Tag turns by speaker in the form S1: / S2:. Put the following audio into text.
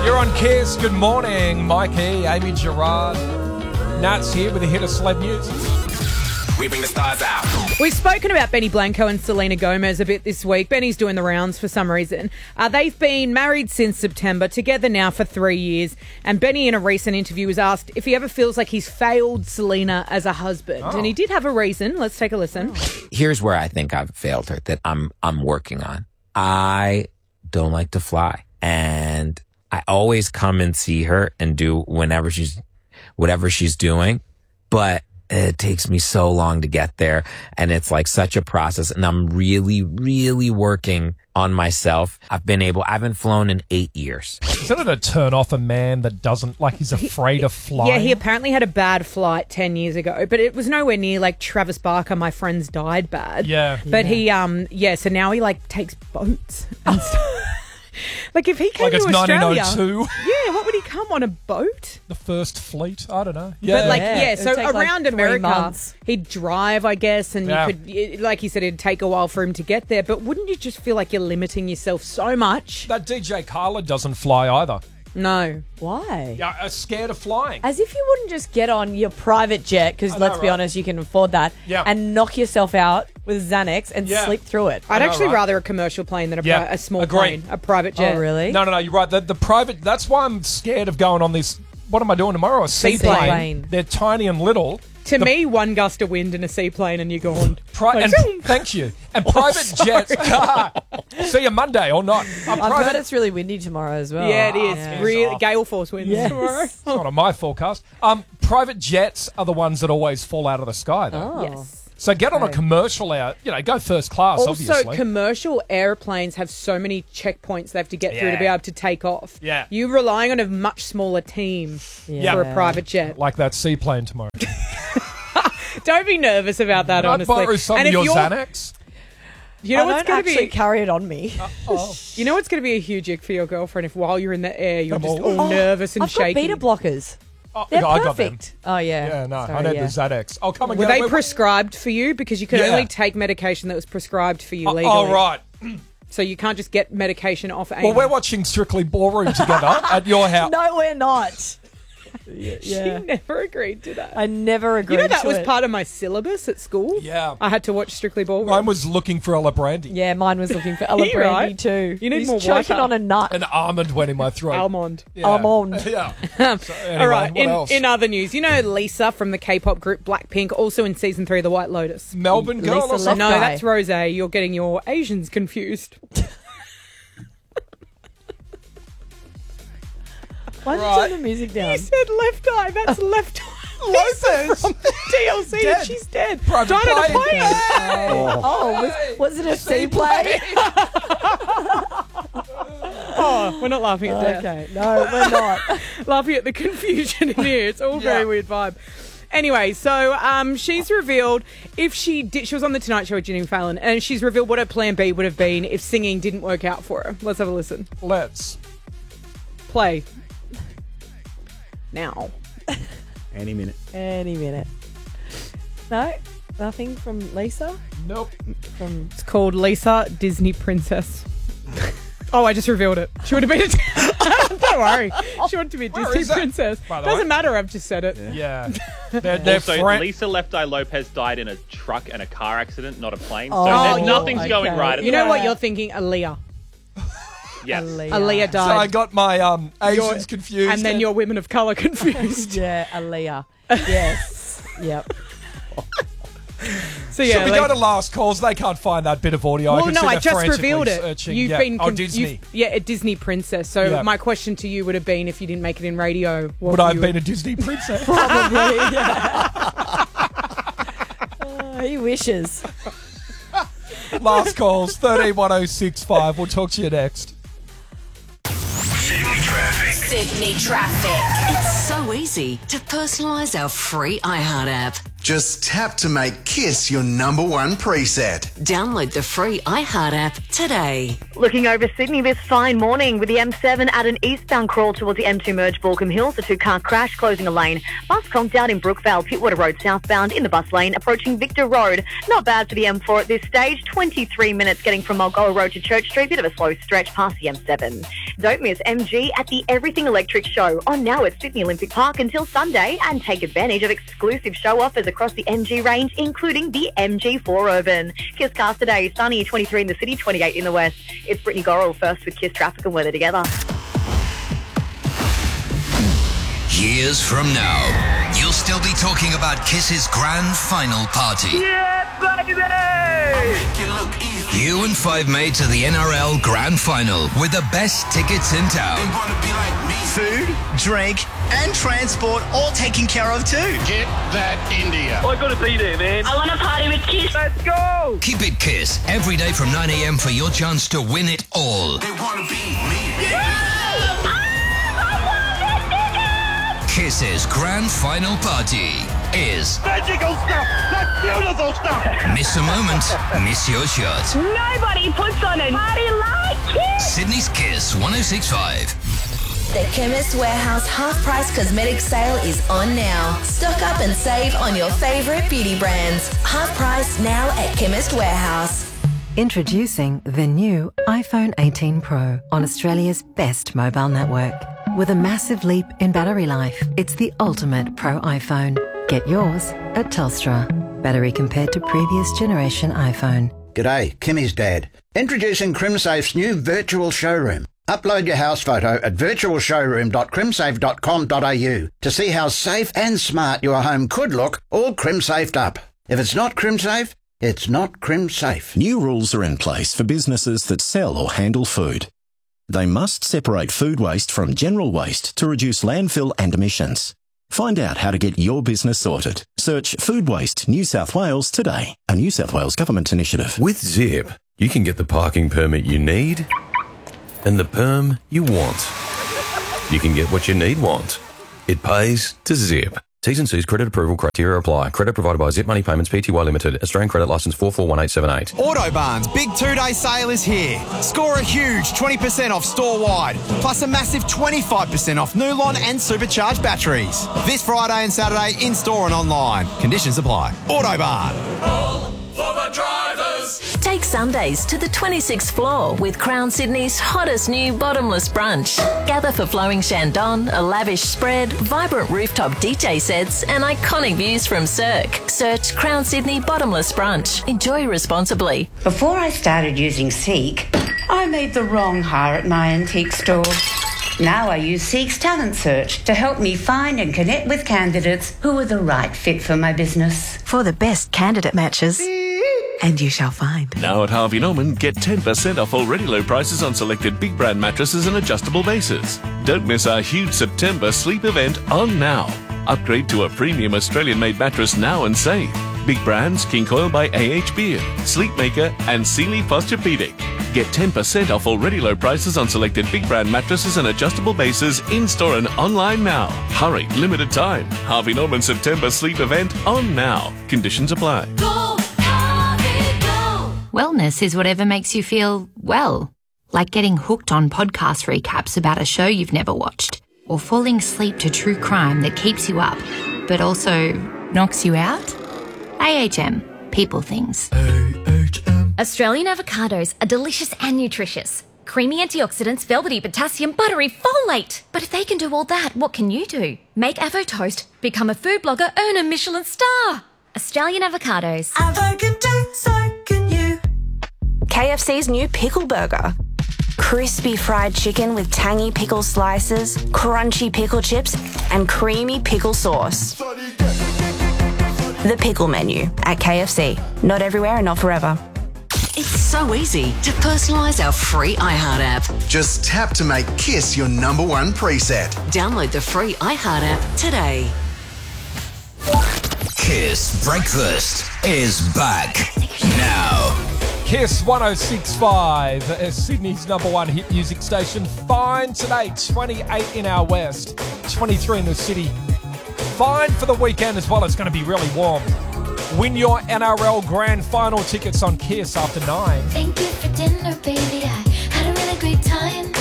S1: You're on Kiss. Good morning, Mikey, Amy Gerard. Nat's here with a hit of celeb news.
S2: We bring the stars out.
S3: We've spoken about Benny Blanco and Selena Gomez a bit this week. Benny's doing the rounds for some reason. They've been married since September, together now for 3 years. And Benny, in a recent interview, was asked if he ever feels like he's failed Selena as a husband.
S1: Oh.
S3: And he did have a reason. Let's take a listen.
S4: Here's where I think I've failed her, that I'm working on. I don't like to fly. And I always come and see her and do whatever she's doing. But it takes me so long to get there, and it's like such a process, and I'm really, really working on myself. I haven't flown in 8 years.
S1: Isn't it a turn off a man that doesn't, like, he's afraid of flying?
S3: Yeah, he apparently had a bad flight 10 years ago, but it was nowhere near like Travis Barker, My Friends Died bad.
S1: Yeah.
S3: But he, so now he like takes boats and stuff. Like if he came
S1: Like
S3: to
S1: it's
S3: Australia,
S1: 1902.
S3: yeah, what would he come on, a boat?
S1: The first fleet? I don't know.
S3: But like,
S5: Yeah,
S3: so
S5: it'd take, like,
S3: around
S5: 3
S3: America,
S5: months.
S3: he'd drive, I guess, and
S1: Yeah.
S3: you could, like he said, it'd take a while for him to get there. But wouldn't you just feel like you're limiting yourself so much?
S1: That DJ Khaled doesn't fly either.
S3: No.
S5: Why?
S1: Yeah, scared of flying.
S5: As if you wouldn't just get on your private jet, because
S1: I know,
S5: let's be
S1: right?
S5: honest, you can afford that,
S1: Yeah.
S5: and knock yourself out with Xanax and
S1: Yeah.
S5: sleep through it.
S3: I'd
S1: know,
S3: actually
S1: right?
S3: rather a commercial plane than
S1: Yeah,
S3: a small
S1: agree.
S3: plane, a private jet.
S5: Oh, really?
S1: No, you're right. The private, that's why I'm scared of going on this. What am I doing tomorrow? A seaplane.
S5: Seaplane.
S1: They're tiny and little.
S3: To me, one gust of wind in a seaplane and you're gone.
S1: Thank you. And private jets. See you Monday or not.
S5: I've heard it's really windy tomorrow as well.
S3: Yeah, it is.
S5: Yeah.
S3: Really, gale force winds
S5: Yes.
S3: tomorrow.
S1: It's not on my forecast. Private jets are the ones that always fall out of the sky, though.
S5: Oh.
S3: Yes.
S1: So get on a
S5: Okay.
S1: commercial out. Go first class,
S3: Also,
S1: obviously.
S3: commercial airplanes have so many checkpoints they have to get through to be
S1: Yeah.
S3: able to take off.
S1: Yeah.
S3: You're relying on a much smaller team for a private jet.
S1: Like that seaplane tomorrow.
S3: Don't be nervous about that,
S1: Can I
S3: honestly.
S1: borrow some
S3: And
S1: of
S3: if
S1: your
S3: you're-
S1: Xanax?
S3: You know
S5: I
S3: what's
S5: don't
S3: going to
S5: actually
S3: be?
S5: carry it on me.
S3: You know what's going to be a huge ick for your girlfriend if while you're in the air you're just
S1: Oh.
S3: all nervous and
S5: I've
S3: shaky.
S5: got beta blockers.
S1: Oh,
S5: They're
S1: I got them.
S5: perfect. Oh, yeah.
S1: Yeah, no, I
S5: Sorry,
S1: need
S5: yeah.
S1: the Xanax. I'll come and
S3: Were
S1: get
S3: they
S1: it.
S3: prescribed for you? Because you could
S1: Yeah.
S3: only take medication that was prescribed for you legally.
S1: Oh, right.
S3: So you can't just get medication off Amy.
S1: Well, we're watching Strictly Ballroom together at your house.
S5: No, we're not.
S3: She never agreed to that.
S5: I never agreed
S3: You know that
S5: to
S3: was
S5: it.
S3: part of my syllabus at school?
S1: Yeah.
S3: I had to watch Strictly Ballroom.
S1: Mine was looking for Ella Brandy.
S5: Yeah, mine was looking for Ella
S3: You
S5: Brandy
S3: right?
S5: too.
S3: You need
S5: He's
S3: more
S5: choking
S3: water.
S5: on a nut.
S1: An almond went in my throat.
S3: Almond.
S1: Yeah.
S5: Almond.
S1: Yeah. So, anyway,
S3: All right,
S1: what else?
S3: in other news, you know Lisa from the K-pop group Blackpink, also in season 3 of The White Lotus.
S1: Melbourne girl
S5: Lisa
S1: or something?
S3: No,
S5: guy.
S3: that's Rose. You're getting your Asians confused.
S5: Why did you
S1: Right.
S5: turn the music down?
S3: You said left eye. That's left eye.
S1: Lopez.
S3: From TLC.
S1: Dead.
S3: She's dead.
S1: Private
S3: Died in a
S1: plane.
S3: plane.
S5: Oh, was it a seaplane?
S3: Oh, we're not laughing at that.
S5: Okay, no, we're not.
S3: Laughing at the confusion in here. It's all very
S1: Yeah.
S3: weird vibe. Anyway, so she's revealed if she was on the Tonight Show with Jimmy Fallon, and she's revealed what her plan B would have been if singing didn't work out for her. Let's have a listen.
S1: Let's.
S3: Play. Now.
S6: Any minute.
S5: Any minute. No, nothing from Lisa.
S1: Nope.
S5: From
S3: It's called Lisa Disney Princess. Oh, I just revealed it. She would have been a... Don't worry. She wanted to be a
S1: Where
S3: Disney
S1: is that,
S3: princess.
S1: by the
S3: Doesn't
S1: way?
S3: matter, I've just said it.
S1: Yeah. They're
S7: Also,
S1: friend-
S7: Lisa Left Eye Lopez died in a truck and a car accident, not a plane. So
S5: Oh,
S7: nothing's going
S5: okay.
S7: right. At
S3: You
S7: the
S3: know what
S5: Yeah.
S3: you're thinking? Aaliyah.
S7: Yes.
S3: Aaliyah
S1: So I
S3: died.
S1: got my Asians confused.
S3: And then your women of colour confused.
S5: yeah, Aaliyah. Yes. Yep.
S3: So
S1: Should
S3: yeah,
S1: we
S3: like-
S1: go to last calls? They can't find that bit of audio.
S3: well,
S1: can
S3: no,
S1: see
S3: I
S1: they're
S3: just
S1: frantically
S3: revealed it.
S1: searching.
S3: You've
S1: Yeah.
S3: been
S1: Disney.
S3: a Disney princess. So
S1: Yeah.
S3: my question to you would have been, if you didn't make it in radio, what
S1: Would I have
S3: you
S1: been a Disney princess?
S5: Probably. He wishes.
S1: Last calls, 131065. We'll talk to you next.
S8: Sydney Traffic.
S9: It's so easy to personalise our free iHeart app.
S8: Just tap to make Kiss your number one preset.
S9: Download the free iHeart app today.
S10: Looking over Sydney this fine morning with the M7 at an eastbound crawl towards the M2 merge Baulkham Hills. A two-car crash closing a lane. Bus conked out in Brookvale, Pittwater Road southbound in the bus lane approaching Victor Road. Not bad for the M4 at this stage. 23 minutes getting from Mulgoa Road to Church Street. Bit of a slow stretch past the M7. Don't miss MG at the Everything Electric Show on now at Sydney Olympic Park until Sunday, and take advantage of exclusive show offers across the MG range, including the MG4 Urban. Kiss Cast today, sunny, 23 in the city, 28 in the west. It's Brittany Gorrell first with Kiss traffic and weather together.
S11: Years from now, you'll still be talking about Kiss's grand final party.
S12: Yeah, baby!
S11: You and five mates at the NRL Grand Final with the best tickets in town.
S13: Food, drink, and transport all taken care of too.
S12: Get that India. I gotta be there, man.
S14: I want to party with Kiss.
S12: Let's go!
S11: Keep it Kiss every day from 9 a.m. for your chance to win it all.
S2: They wanna be me.
S12: Yeah!
S11: Kiss's grand final party is
S12: magical stuff. That's beautiful stuff.
S11: Miss a moment, miss your shot.
S14: Nobody puts on a party like Kiss.
S11: Sydney's Kiss 106.5.
S15: The Chemist Warehouse half-price cosmetic sale is on now. Stock up and save on your favourite beauty brands. Half price now at Chemist Warehouse.
S16: Introducing the new iPhone 18 Pro on Australia's best mobile network. With a massive leap in battery life, it's the ultimate Pro iPhone. Get yours at Telstra. Battery compared to previous generation iPhone.
S17: G'day, Kimmy's dad. Introducing CrimSafe's new virtual showroom. Upload your house photo at virtualshowroom.crimsafe.com.au to see how safe and smart your home could look, all CrimSafed up. If it's not CrimSafe, it's not CrimSafe.
S18: New rules are in place for businesses that sell or handle food. They must separate food waste from general waste to reduce landfill and emissions. Find out how to get your business sorted. Search Food Waste New South Wales today, a New South Wales government initiative.
S19: With Zip, you can get the parking permit you need and the perm you want. You can get what you want. It pays to Zip. T's and C's credit approval criteria apply. Credit provided by Zip Money Payments Pty Limited. Australian credit licence 441878.
S20: Autobarn's big 2-day sale is here. Score a huge 20% off store-wide, plus a massive 25% off Nulon and supercharged batteries. This Friday and Saturday in-store and online. Conditions apply. Autobarn.
S12: All for the drivers.
S15: Take Sundays to the 26th floor with Crown Sydney's hottest new bottomless brunch. Gather for flowing Shandong, a lavish spread, vibrant rooftop DJ sets, and iconic views from Cirque. Search Crown Sydney Bottomless Brunch. Enjoy responsibly.
S21: Before I started using Seek, I made the wrong hire at my antique store. Now I use Seek's Talent Search to help me find and connect with candidates who are the right fit for my business.
S16: For the best candidate matches. And you shall find.
S22: Now at Harvey Norman, get 10% off already low prices on selected big brand mattresses and adjustable bases. Don't miss our huge September sleep event on now. Upgrade to a premium Australian-made mattress now and save. Big brands, King Coil by AH Beard, Sleepmaker and Sealy Posturepedic. Get 10% off already low prices on selected big brand mattresses and adjustable bases in-store and online now. Hurry, limited time. Harvey Norman September sleep event on now. Conditions apply.
S23: Wellness is whatever makes you feel well, like getting hooked on podcast recaps about a show you've never watched, or falling asleep to true crime that keeps you up, but also knocks you out. AHM, people things.
S24: Australian avocados are delicious and nutritious. Creamy antioxidants, velvety potassium, buttery folate. But if they can do all that, what can you do? Make Avo Toast, become a food blogger, earn a Michelin star. Australian avocados.
S15: Avo can do, so can you. KFC's new pickle burger. Crispy fried chicken with tangy pickle slices, crunchy pickle chips, and creamy pickle sauce. The pickle menu at KFC. Not everywhere and not forever.
S9: It's so easy to personalise our free iHeart app.
S8: Just tap to make Kiss your number one preset.
S9: Download the free iHeart app today.
S11: Kiss Breakfast is back now.
S1: Kiss 106.5, Sydney's number one hit music station. Fine today, 28 in our west, 23 in the city. fine for the weekend as well. It's going to be really warm. Win your NRL Grand Final tickets on Kiss after 9.
S3: Thank you for dinner, baby. I had a really great time.